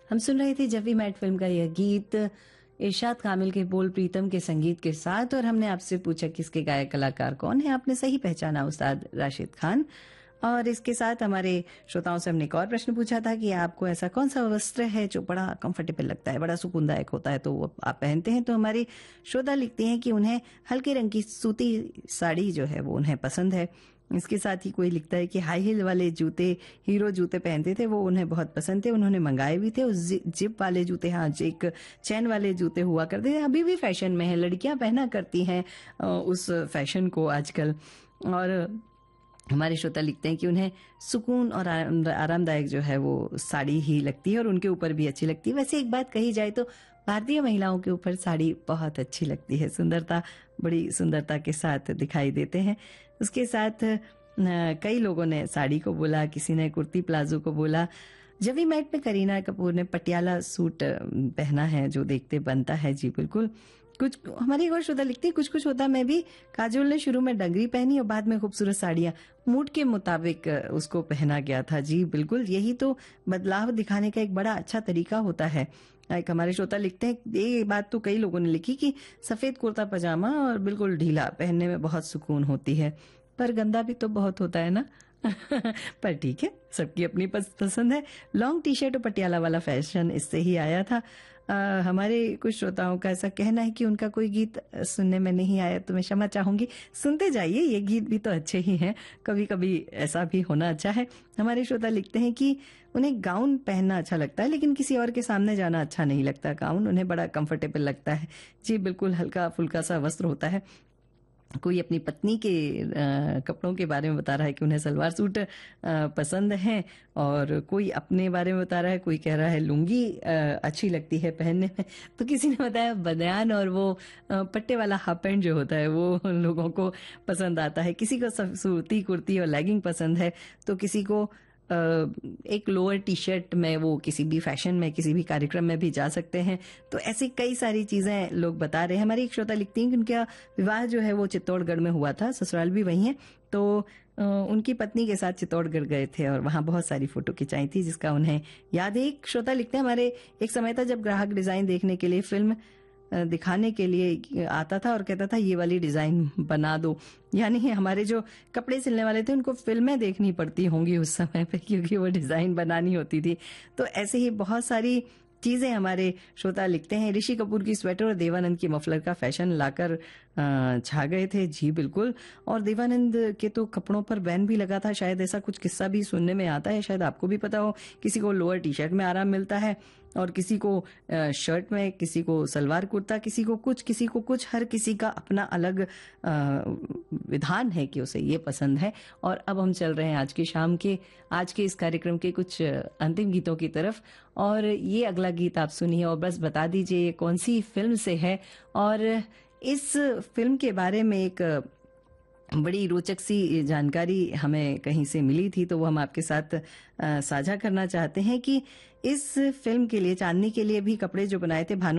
हम सुन रहे थे जब वी मेट फिल्म का यह गीत इरशाद कामिल के बोल प्रीतम के संगीत के साथ, और हमने आपसे पूछा कि इसके गायक कलाकार कौन है। आपने सही पहचाना, उस्ताद राशिद खान। और इसके साथ हमारे श्रोताओं से हमने एक और प्रश्न पूछा था कि आपको ऐसा कौन सा वस्त्र है जो बड़ा कंफर्टेबल लगता है, बड़ा सुकूनदायक होता है, तो वो आप पहनते हैं। तो हमारे श्रोता लिखते हैं कि उन्हें हल्के रंग की सूती साड़ी जो है वो उन्हें पसंद है। इसके साथ ही कोई लिखता है कि हाई हील वाले जूते, हीरो जूते पहनते थे, वो उन्हें बहुत पसंद थे, उन्होंने मंगाए भी थे। उस जिप वाले जूते, हाँ, एक चैन वाले जूते हुआ करते थे, अभी भी फैशन में है, लड़कियां पहना करती हैं उस फैशन को आजकल। और हमारे श्रोता लिखते हैं कि उन्हें सुकून और आरामदायक जो है वो साड़ी ही लगती है और उनके ऊपर भी अच्छी लगती है। वैसे एक बात कही जाए तो भारतीय महिलाओं के ऊपर साड़ी बहुत अच्छी लगती है, सुंदरता, बड़ी सुंदरता के साथ दिखाई देते हैं। उसके साथ कई लोगों ने साड़ी को बोला, किसी ने कुर्ती प्लाजो को बोला। जब वी मेट में करीना कपूर ने पटियाला सूट पहना है जो देखते बनता है। जी बिल्कुल। कुछ हमारी और श्रोता लिखती है कुछ कुछ होता मैं भी। काजोल ने शुरू में डंगरी पहनी और बाद में खूबसूरत साड़ियां मूड के मुताबिक उसको पहना गया था। जी बिल्कुल, यही तो बदलाव दिखाने का एक बड़ा अच्छा तरीका होता है। एक हमारे श्रोता लिखते हैं, ये बात तो कई लोगों ने लिखी कि सफेद कुर्ता पजामा और बिल्कुल ढीला पहनने में बहुत सुकून होती है, पर गंदा भी तो बहुत होता है ना। पर ठीक है, सबकी अपनी पसंद है। लॉन्ग टी शर्ट और पटियाला वाला फैशन इससे ही आया था। हमारे कुछ श्रोताओं का ऐसा कहना है कि उनका कोई गीत सुनने में नहीं आया, तो मैं क्षमा चाहूंगी। सुनते जाइए, ये गीत भी तो अच्छे ही हैं, कभी कभी ऐसा भी होना अच्छा है। हमारे श्रोता लिखते हैं कि उन्हें गाउन पहनना अच्छा लगता है, लेकिन किसी और के सामने जाना अच्छा नहीं लगता। गाउन उन्हें बड़ा कंफर्टेबल लगता है। जी बिल्कुल, हल्का फुल्का सा वस्त्र होता है। कोई अपनी पत्नी के कपड़ों के बारे में बता रहा है कि उन्हें सलवार सूट पसंद है, और कोई अपने बारे में बता रहा है, कोई कह रहा है लुंगी अच्छी लगती है पहनने में, तो किसी ने बताया बनियान और वो पट्टे वाला हाफ पैंट जो होता है वो लोगों को पसंद आता है। किसी को सूती कुर्ती और लेगिंग पसंद है, तो किसी को एक लोअर टी शर्ट में वो किसी भी फैशन में, किसी भी कार्यक्रम में भी जा सकते हैं। तो ऐसी कई सारी चीजें लोग बता रहे हैं। हमारी एक श्रोता लिखती हैं कि उनका विवाह जो है वो चित्तौड़गढ़ में हुआ था, ससुराल भी वही है, तो उनकी पत्नी के साथ चित्तौड़गढ़ गए थे और वहां बहुत सारी फोटो खिंचाई थी, जिसका उन्हें याद है। एक श्रोता लिखते हैं, हमारे एक समय था जब ग्राहक डिजाइन देखने के लिए फिल्म दिखाने के लिए आता था और कहता था ये वाली डिजाइन बना दो। यानी हमारे जो कपड़े सिलने वाले थे उनको फिल्में देखनी पड़ती होंगी उस समय पे, क्योंकि वो डिजाइन बनानी होती थी। तो ऐसे ही बहुत सारी चीजें हमारे श्रोता लिखते हैं। ऋषि कपूर की स्वेटर और देवानंद की मफलर का फैशन लाकर छा गए थे। जी बिल्कुल। और देवानंद के तो कपड़ों पर बैन भी लगा था, शायद ऐसा कुछ किस्सा भी सुनने में आता है, शायद आपको भी पता हो। किसी को लोअर टी शर्ट में आराम मिलता है और किसी को शर्ट में, किसी को सलवार कुर्ता, किसी को कुछ, हर किसी का अपना अलग विधान है कि उसे ये पसंद है। और अब हम चल रहे हैं आज के इस कार्यक्रम के कुछ अंतिम गीतों की तरफ, और ये अगला गीत आप सुनिए और बस बता दीजिए ये कौन सी फिल्म से है। और इस फिल्म के बारे में एक बड़ी रोचक सी जानकारी हमें कहीं से मिली थी, तो वो हम आपके साथ साझा करना चाहते हैं कि इस फिल्म के लिए, चांदनी के लिए भी कपड़े जो बनाए थे भानु